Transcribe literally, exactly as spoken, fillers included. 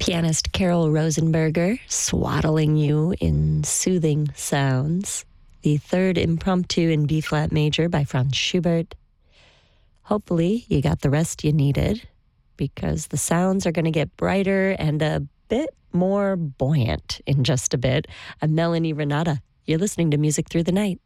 Pianist Carol Rosenberger swaddling you in soothing sounds. The third impromptu in B-flat major by Franz Schubert. Hopefully you got the rest you needed, because the sounds are going to get brighter and a bit more buoyant in just a bit. I'm Melanie Renata. You're listening to Music Through the Night.